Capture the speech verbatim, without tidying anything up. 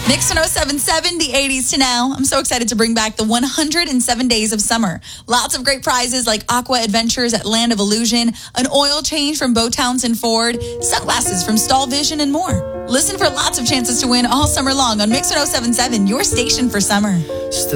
Mix one oh seven point seven, the eighties to now. I'm so excited to bring back the one hundred seven days of summer. Lots of great prizes like Aqua Adventures at Land of Illusion, an oil change from Bo Townsend Ford, sunglasses from Stall Vision, and more. Listen for lots of chances to win all summer long on Mix one oh seven point seven, your station for summer.